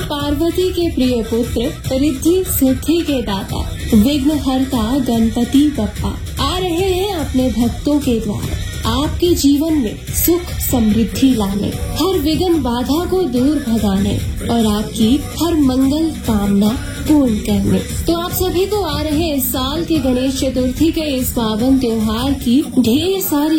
पार्वती के प्रिय पुत्र, रिद्धि सिद्धि के दाता, विघ्नहर्ता गणपति बप्पा आ रहे हैं अपने भक्तों के द्वार आपके जीवन में सुख समृद्धि लाने, हर विघ्न बाधा को दूर भगाने और आपकी हर मंगल कामना पूर्ण करने। तो आप सभी को आ रहे इस साल के गणेश चतुर्थी के इस पावन त्योहार की ढेर सारी